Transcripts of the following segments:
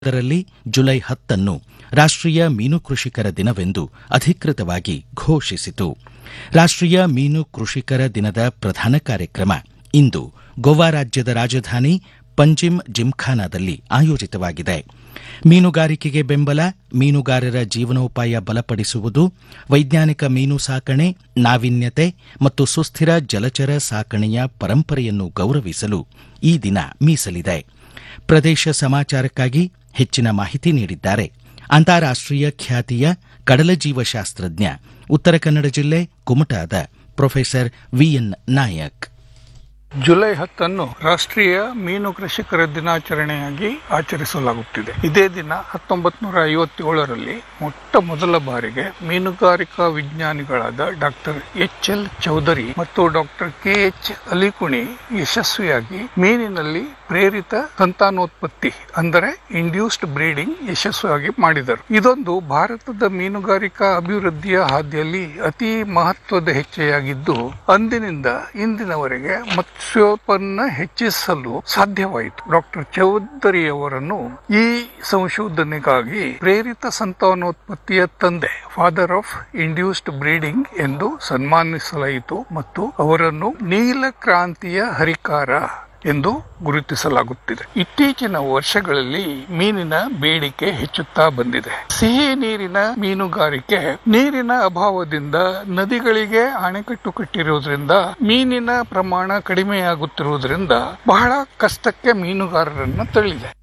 ಅದರಲ್ಲಿ ಜುಲೈ 10 ರಾಷ್ಟ್ರೀಯ ಮೀನು ಕೃಷಿಕರ ದಿನವೆಂದು ಅಧಿಕೃತವಾಗಿ ಘೋಷಿಸಿತು. ರಾಷ್ಟ್ರೀಯ ಮೀನು ಕೃಷಿಕರ ದಿನದ ಪ್ರಧಾನ ಕಾರ್ಯಕ್ರಮ ಇಂದು ಗೋವಾ ರಾಜ್ಯದ ರಾಜಧಾನಿ ಪಂಜಿಮ್ ಜಿಮ್ಖಾನಾದಲ್ಲಿ ಆಯೋಜಿತವಾಗಿದೆ. ಮೀನುಗಾರಿಕೆಗೆ ಬೆಂಬಲ, ಮೀನುಗಾರರ ಜೀವನೋಪಾಯ ಬಲಪಡಿಸುವುದು, ವೈಜ್ಞಾನಿಕ ಮೀನು ಸಾಕಣೆ, ನಾವೀನ್ಯತೆ ಮತ್ತು ಸುಸ್ಥಿರ ಜಲಚರ ಸಾಕಣೆಯ ಪರಂಪರೆಯನ್ನು ಗೌರವಿಸಲು ಈ ದಿನ ಮೀಸಲಿದೆ. ಪ್ರದೇಶ ಸಮಾಚಾರಕ್ಕಾಗಿ ಹೆಚ್ಚಿನ ಮಾಹಿತಿ ನೀಡಿದ್ದಾರೆ ಅಂತಾರಾಷ್ಟ್ರೀಯ ಖ್ಯಾತಿಯ ಕಡಲಜೀವಶಾಸ್ತ್ರಜ್ಞ, ಉತ್ತರ ಕನ್ನಡ ಜಿಲ್ಲೆ ಕುಮಟಾದ ಪ್ರೊಫೆಸರ್ ವಿಎನ್ ನಾಯಕ್. ಜುಲೈ 10 ರಾಷ್ಟ್ರೀಯ ಮೀನು ಕೃಷಿಕರ ದಿನಾಚರಣೆಯಾಗಿ ಆಚರಿಸಲಾಗುತ್ತಿದೆ. ಇದೇ ದಿನ 1957ರಲ್ಲಿ ಮೊಟ್ಟ ಮೊದಲ ಬಾರಿಗೆ ಮೀನುಗಾರಿಕಾ ವಿಜ್ಞಾನಿಗಳಾದ ಡಾಕ್ಟರ್ ಎಚ್.ಎಲ್. ಚೌಧರಿ ಮತ್ತು ಡಾಕ್ಟರ್ ಕೆ.ಎಚ್. ಅಲಿಕುಣಿ ಯಶಸ್ವಿಯಾಗಿ ಮೀನಿನಲ್ಲಿ ಪ್ರೇರಿತ ಸಂತಾನೋತ್ಪತ್ತಿ ಅಂದರೆ ಇಂಡ್ಯೂಸ್ಡ್ ಬ್ರೀಡಿಂಗ್ ಯಶಸ್ವಿಯಾಗಿ ಮಾಡಿದರು. ಇದೊಂದು ಭಾರತದ ಮೀನುಗಾರಿಕಾ ಅಭಿವೃದ್ಧಿಯ ಹಾದಿಯಲ್ಲಿ ಅತಿ ಮಹತ್ವದ ಹೆಜ್ಜೆಯಾಗಿದ್ದು, ಅಂದಿನಿಂದ ಇಂದಿನವರೆಗೆ ಮತ್ಸ್ಯೋತ್ಪನ್ನ ಹೆಚ್ಚಿಸಲು ಸಾಧ್ಯವಾಯಿತು. ಡಾಕ್ಟರ್ ಚೌಧರಿಯವರನ್ನು ಈ ಸಂಶೋಧನೆಗಾಗಿ ಪ್ರೇರಿತ ಸಂತಾನೋತ್ಪತ್ತಿಯ ತಂದೆ, ಫಾದರ್ ಆಫ್ ಇಂಡ್ಯೂಸ್ಡ್ ಬ್ರೀಡಿಂಗ್ ಎಂದು ಸನ್ಮಾನಿಸಲಾಯಿತು ಮತ್ತು ಅವರನ್ನು ನೀಲ ಕ್ರಾಂತಿಯ ಹರಿಕಾರ ಎಂದು ಗುರುತಿಸಲಾಗುತ್ತಿದೆ. ಇತ್ತೀಚಿನ ವರ್ಷಗಳಲ್ಲಿ ಮೀನಿನ ಬೇಡಿಕೆ ಹೆಚ್ಚುತ್ತಾ ಬಂದಿದೆ. ಸಿಹಿ ನೀರಿನ ಮೀನುಗಾರಿಕೆ ನೀರಿನ ಅಭಾವದಿಂದ ನದಿಗಳಿಗೆ ಅಣೆಕಟ್ಟು ಕಟ್ಟಿರುವುದರಿಂದ ಮೀನಿನ ಪ್ರಮಾಣ ಕಡಿಮೆಯಾಗುತ್ತಿರುವುದರಿಂದ ಬಹಳ ಕಷ್ಟಕ್ಕೆ ಮೀನುಗಾರರನ್ನು ತಳ್ಳಿದೆ.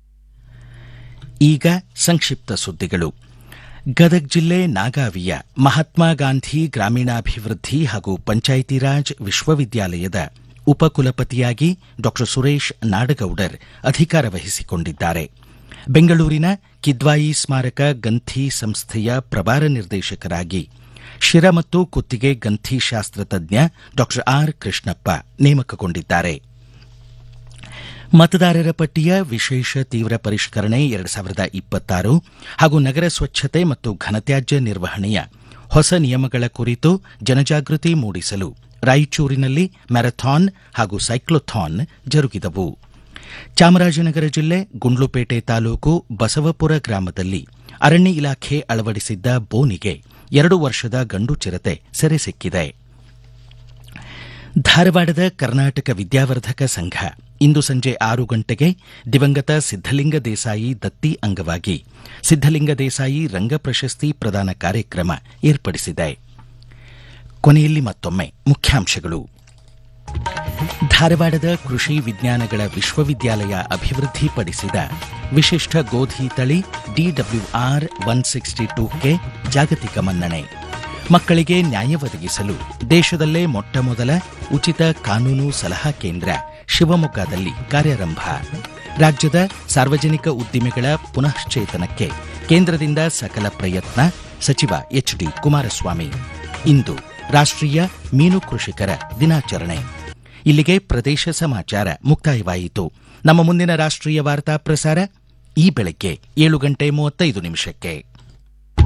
ಈಗ ಸಂಕ್ಷಿಪ್ತ ಸುದ್ದಿಗಳು. ಗದಗ ಜಿಲ್ಲೆ ನಾಗಾವಿಯ ಮಹಾತ್ಮ ಗಾಂಧಿ ಗ್ರಾಮೀಣಾಭಿವೃದ್ಧಿ ಹಾಗೂ ಪಂಚಾಯಿತಿ ರಾಜ್ ವಿಶ್ವವಿದ್ಯಾಲಯದ ಉಪಕುಲಪತಿಯಾಗಿ ಡಾ ಸುರೇಶ್ ನಾಡಗೌಡರ್ ಅಧಿಕಾರ ವಹಿಸಿಕೊಂಡಿದ್ದಾರೆ. ಬೆಂಗಳೂರಿನ ಕಿದ್ವಾಯಿ ಸ್ಮಾರಕ ಗಂಥಿ ಸಂಸ್ಥೆಯ ಪ್ರಭಾರ ನಿರ್ದೇಶಕರಾಗಿ ಶಿರ ಮತ್ತು ಕುತ್ತಿಗೆ ಗಂಥಿ ಶಾಸ್ತ್ರತಜ್ಞ ಡಾ ಆರ್ ಕೃಷ್ಣಪ್ಪ ನೇಮಕಗೊಂಡಿದ್ದಾರೆ. ಮತದಾರರ ಪಟ್ಟಿಯ ವಿಶೇಷ ತೀವ್ರ ಪರಿಷ್ಕರಣೆ 2026 ಹಾಗೂ ನಗರ ಸ್ವಚ್ಛತೆ ಮತ್ತು ಘನತ್ಯಾಜ್ಯ ನಿರ್ವಹಣೆಯ ಹೊಸ ನಿಯಮಗಳ ಕುರಿತು ಜನಜಾಗೃತಿ ಮೂಡಿಸಲು ರಾಯಚೂರಿನಲ್ಲಿ ಮ್ಯಾರಥಾನ್ ಹಾಗೂ ಸೈಕ್ಲೋಥಾನ್ ಜರುಗಿದವು. ಚಾಮರಾಜನಗರ ಜಿಲ್ಲೆ ಗುಂಡ್ಲುಪೇಟೆ ತಾಲೂಕು ಬಸವಪುರ ಗ್ರಾಮದಲ್ಲಿ ಅರಣ್ಯ ಇಲಾಖೆ ಅಳವಡಿಸಿದ್ದ ಬೋನಿಗೆ 2 ವರ್ಷದ ಗಂಡು ಚಿರತೆ ಸೆರೆ ಸಿಕ್ಕಿದೆ. ಧಾರವಾಡದ ಕರ್ನಾಟಕ ವಿದ್ಯಾವರ್ಧಕ ಸಂಘ ಇಂದು ಸಂಜೆ 6 ಗಂಟೆಗೆ ದಿವಂಗತ ಸಿದ್ದಲಿಂಗ ದೇಸಾಯಿ ದತ್ತಿ ಅಂಗವಾಗಿ ಸಿದ್ದಲಿಂಗ ದೇಸಾಯಿ ರಂಗ ಪ್ರಶಸ್ತಿ ಪ್ರದಾನ ಕಾರ್ಯಕ್ರಮ ಏರ್ಪಡಿಸಿದೆ. ಕೊನೆಯಲ್ಲಿ ಮತ್ತೊಮ್ಮೆ ಮುಖ್ಯಾಂಶಗಳು. ಧಾರವಾಡದ ಕೃಷಿ ವಿಜ್ಞಾನಗಳ ವಿಶ್ವವಿದ್ಯಾಲಯ ಅಭಿವೃದ್ಧಿಪಡಿಸಿದ ವಿಶಿಷ್ಟ ಗೋಧಿ ತಳಿ DWR 162ಕ್ಕೆ ಜಾಗತಿಕ ಮನ್ನಣೆ. ಮಕ್ಕಳಿಗೆ ನ್ಯಾಯ ಒದಗಿಸಲು ದೇಶದಲ್ಲೇ ಮೊಟ್ಟಮೊದಲ ಉಚಿತ ಕಾನೂನು ಸಲಹಾ ಕೇಂದ್ರ ಶಿವಮೊಗ್ಗದಲ್ಲಿ ಕಾರ್ಯಾರಂಭ. ರಾಜ್ಯದ ಸಾರ್ವಜನಿಕ ಉದ್ದಿಮೆಗಳ ಪುನಶ್ಚೇತನಕ್ಕೆ ಕೇಂದ್ರದಿಂದ ಸಕಲ ಪ್ರಯತ್ನ, ಸಚಿವ ಎಚ್ಡಿ ಕುಮಾರಸ್ವಾಮಿ. ಇಂದು ರಾಷ್ಟ್ರೀಯ ಮೀನು ಕೃಷಿಕರ ದಿನಾಚರಣೆ. ಇಲ್ಲಿಗೆ ಪ್ರದೇಶ ಸಮಾಚಾರ ಮುಕ್ತಾಯವಾಯಿತು. ನಮ್ಮ ಮುಂದಿನ ರಾಷ್ಟ್ರೀಯ ವಾರ್ತಾ ಪ್ರಸಾರ ಈ ಬೆಳಗ್ಗೆ 7:35